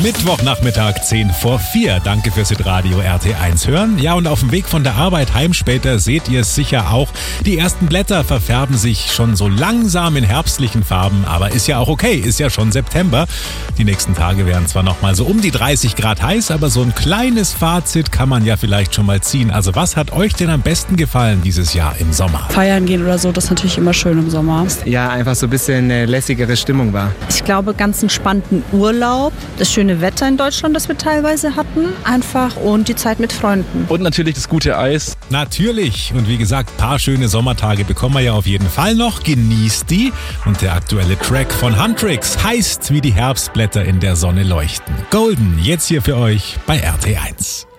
Mittwochnachmittag 3:50. Danke fürs Hitradio RT1 hören. Ja, und auf dem Weg von der Arbeit heim später seht ihr es sicher auch. Die ersten Blätter verfärben sich schon so langsam in herbstlichen Farben, aber ist ja auch okay, ist ja schon September. Die nächsten Tage werden zwar noch mal so um die 30 Grad heiß, aber so ein kleines Fazit kann man ja vielleicht schon mal ziehen. Also was hat euch denn am besten gefallen dieses Jahr im Sommer? Feiern gehen oder so, das ist natürlich immer schön im Sommer. Ja, einfach so ein bisschen eine lässigere Stimmung war. Ich glaube, ganz entspannten Urlaub, das schöne Wetter in Deutschland, das wir teilweise hatten, einfach und die Zeit mit Freunden. Und natürlich das gute Eis. Natürlich. Und wie gesagt, ein paar schöne Sommertage bekommen wir ja auf jeden Fall noch. Genießt die. Und der aktuelle Track von Huntrix heißt, wie die Herbstblätter in der Sonne leuchten. Golden, jetzt hier für euch bei RT1.